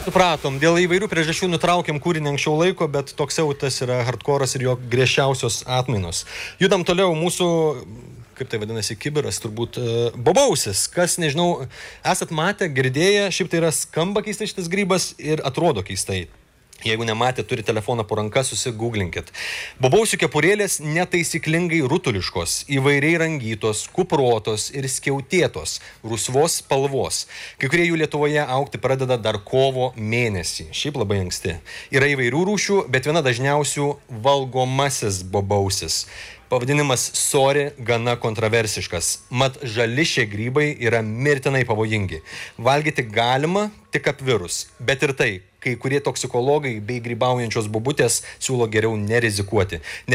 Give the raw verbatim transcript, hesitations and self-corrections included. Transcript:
Supratom, dėl įvairių priežasčių nutraukėm kūrinį anksčiau laiko, bet toks jau tas yra hardcore'as ir jo griežčiausios atmainos. Judam toliau, mūsų, kaip tai vadinasi, kibiras, turbūt uh, bobausis. Kas, nežinau, esat matę, girdėję, šiaip tai yra skamba keistai šitas grybas ir atrodo keistai. Jeigu nematė, turi telefoną po ranka, susigūglinkit. Bobausių kepurėlės netaisyklingai rutuliškos, įvairiai rangytos, kuprotos ir skiautėtos, rusvos spalvos. Kai kurie jų Lietuvoje augti pradeda dar kovo mėnesį. Šiaip labai anksti. Yra įvairių rūšių, bet viena dažniausių valgomasis bobausis. Pavadinimas sori gana kontroversiškas. Mat žali šie grybai yra mirtinai pavojingi. Valgyti galima tik apvirus, bet ir tai, kai kurie toksikologai bei grybaujančios bobutės siūlo geriau nerizikuoti.